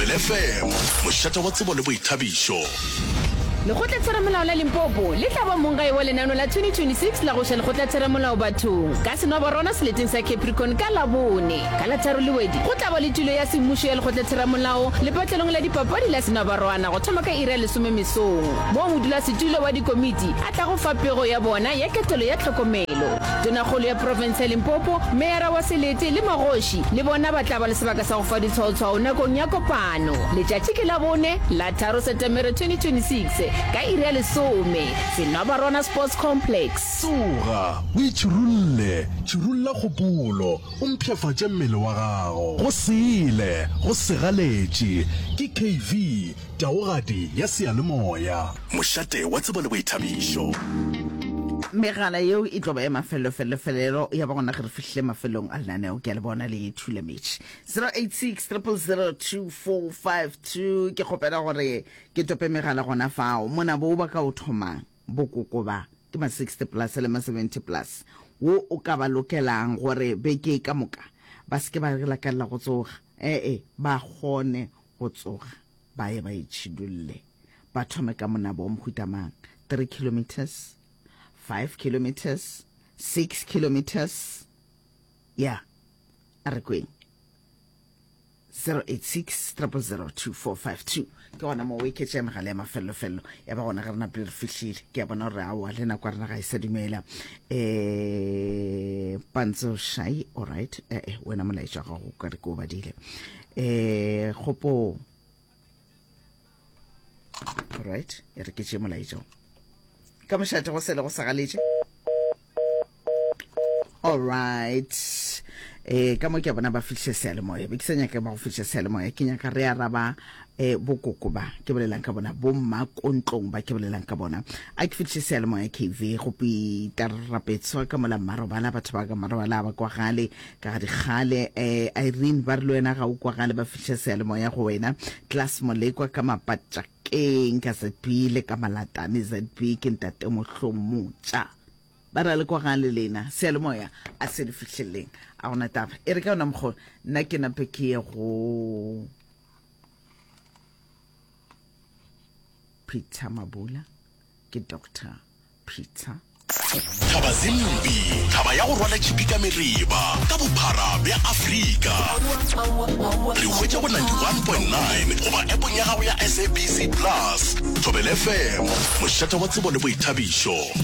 Thobela FM mošata wa tsebo le boithabišo. Lekgotla Theramolao la Limpopo le tla ba mongae wa lenano la 2026 la go šha Lekgotla Theramolao bathong ka seno ba rona seleteng sa Capricorn ka Labone ka la tharo le wedi go tla ba le tulo ya semmušo ya Lekgotla Theramolao le patlelong la dipapadi la seno ba rona go thoma ka ira lesome mesong mo modula setulo wa dikomiti a tla go fa pego ya bona ya ketelo ya tlhokomelo. Tonakgolo ya province ya Limpopo, Meyara wa Selete le Magoši le bona ba tla ba le sebaka sa go fa ditshwaotshwao nakong ya kopano. Letšatši ke Labone la 3 September 2026 ka iri ya lesome seno ba rona sports complex. Tsoga o itšhirulle tšhirulla kgopolo o mpšhafatše mmele wa gago go sele go segaletše ke KV taogadi ya seyalemoya mošate wa tsebo le boithabišo. Megala yeo e tlo ba ya mafelelo ya ba gona ge re fihlile mafelong a lenaneo ke a le bona le thule metši 086 ke kgopela gore ke tope megala gona fao mona bo ba ka o thomang bokoko ba ke ma 60 plus le ma 70 plus wo o ka ba lokelang gore beke ka moka ba se ke ba re lakalla go tsoga ba gone go tsoga ba ye ba itšhidulle ba thome ka mona bo mhutamang 3 kilometers 5 kilometers, 6 kilometers. Yeah. Arekweng. 086 ke ona mo we ke tšea megala ya mafelelo ya ba gona ga rena pele re fihlile ke ya bona gore aowa le nako a rena ga e sa dumela Pantso Shai alright wena molaetša gago ka re ke o badile gopo alright e re ke tšee molaetša ka mošate go sele go sagaletše alright ka mo ke bona ba fihle seyalemoya be ke sa nyaka ba go fihle seyalemoya ke nyaka re araba bokoko ba ke bolelang ka bona bo mmakontlong ba ke bolelang ka bona a ke fihle seyalemoya KV go pitarapetswa ka mola marobala batho ba ka marobala ba kwa gale ka ga digale Irene ba re le wena ga o kwa gale ba fihle seyalemoya go wena class molekwa ka mapatša keng ka ZB le ka malatane ZB ke ntate mohlomotša ba ra le kwa gale lena seyalemoya a se le fihleleng a gona taba e re ka ona mokgolo nna ke nape ke ye go Peter Mabula ke Dr. Peter Thaba zimbi thaba ya go rwala tšhipi ka meriba ka bophara bja Afrika re hwetša go 91.9 goba appong ya gago ya SABC Plus Thobela FM mošata wa tsebo le boithabišo.